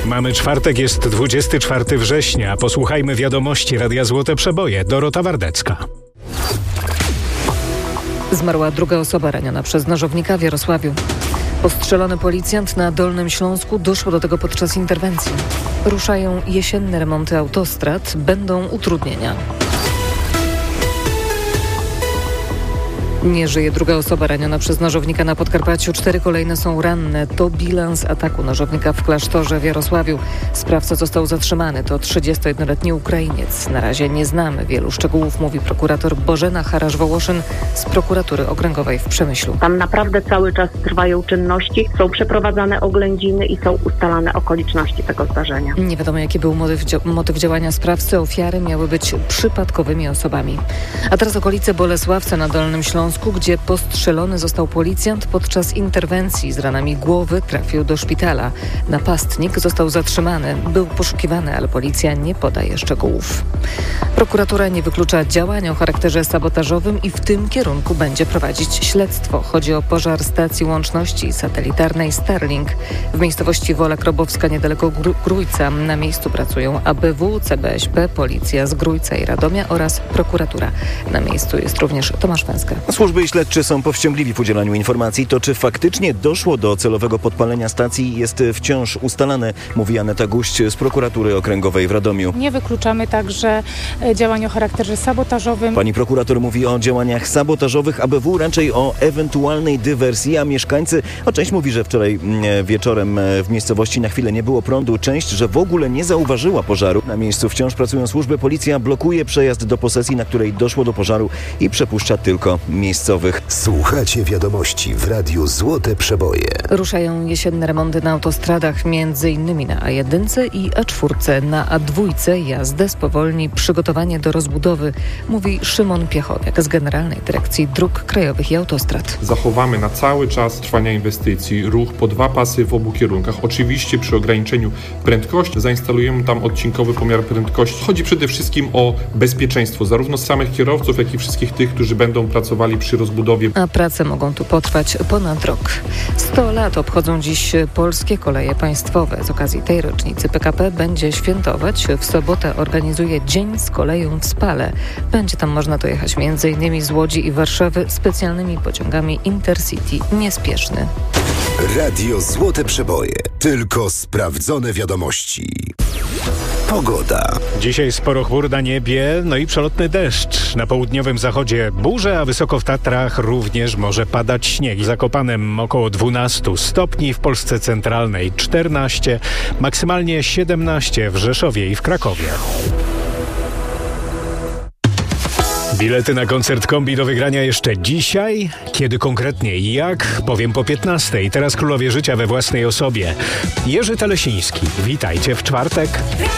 Mamy czwartek, jest 24 września. Posłuchajmy wiadomości Radia Złote Przeboje. Dorota Wardecka. Zmarła druga osoba raniona przez nożownika w Jarosławiu. Postrzelony policjant na Dolnym Śląsku. Doszło do tego podczas interwencji. Ruszają jesienne remonty autostrad. Będą utrudnienia. Nie żyje druga osoba raniona przez nożownika na Podkarpaciu. 4 kolejne są ranne. To bilans ataku nożownika w klasztorze w Jarosławiu. Sprawca został zatrzymany. To 31-letni Ukrainiec. Na razie nie znamy wielu szczegółów, mówi prokurator Bożena Harasz-Wołoszyn z prokuratury okręgowej w Przemyślu. Tam naprawdę cały czas trwają czynności, są przeprowadzane oględziny i są ustalane okoliczności tego zdarzenia. Nie wiadomo, jaki był motyw działania sprawcy. Ofiary miały być przypadkowymi osobami. A teraz okolice Bolesławca na Dolnym Śląsku, gdzie postrzelony został policjant podczas interwencji. Z ranami głowy trafił do szpitala. Napastnik został zatrzymany. Był poszukiwany, ale policja nie podaje szczegółów. Prokuratura nie wyklucza działań o charakterze sabotażowym i w tym kierunku będzie prowadzić śledztwo. Chodzi o pożar stacji łączności satelitarnej Starlink w miejscowości Wola Krobowska niedaleko Grójca. Na miejscu pracują ABW, CBŚP, policja z Grójca i Radomia oraz prokuratura. Na miejscu jest również Tomasz Węska. Służby śledcze są powściągliwi w udzielaniu informacji. To, czy faktycznie doszło do celowego podpalenia stacji, jest wciąż ustalane, mówi Aneta Guść z prokuratury okręgowej w Radomiu. Nie wykluczamy także działań o charakterze sabotażowym. Pani prokurator mówi o działaniach sabotażowych ABW, raczej o ewentualnej dywersji, a mieszkańcy, część mówi, że wczoraj wieczorem w miejscowości na chwilę nie było prądu, część, że w ogóle nie zauważyła pożaru. Na miejscu wciąż pracują służby, policja blokuje przejazd do posesji, na której doszło do pożaru i przepuszcza tylko miejscowych. Słuchacie wiadomości w Radiu Złote Przeboje. Ruszają jesienne remonty na autostradach, m.in. na A1 i A4. Na A2 jazdę spowolni przygotowanie do rozbudowy, mówi Szymon Piechowiak z Generalnej Dyrekcji Dróg Krajowych i Autostrad. Zachowamy na cały czas trwania inwestycji ruch po 2 pasy w obu kierunkach. Oczywiście przy ograniczeniu prędkości zainstalujemy tam odcinkowy pomiar prędkości. Chodzi przede wszystkim o bezpieczeństwo zarówno samych kierowców, jak i wszystkich tych, którzy będą pracowali przy rozbudowie. A prace mogą tu potrwać ponad rok. 100 lat obchodzą dziś polskie koleje państwowe. Z okazji tej rocznicy PKP będzie świętować. W sobotę organizuje Dzień z koleją w Spale. Będzie tam można dojechać m.in. z Łodzi i Warszawy specjalnymi pociągami Intercity Niespieszny. Radio Złote Przeboje. Tylko sprawdzone wiadomości. Pogoda. Dzisiaj sporo chmur na niebie, no i przelotny deszcz. Na południowym zachodzie burze, a wysoko w Tatrach również może padać śnieg. W Zakopanem około 12 stopni, w Polsce centralnej 14, maksymalnie 17 w Rzeszowie i w Krakowie. Bilety na koncert Kombi do wygrania jeszcze dzisiaj. Kiedy konkretnie i jak, powiem po 15. Teraz królowie życia we własnej osobie. Jerzy Telesiński. Witajcie w czwartek.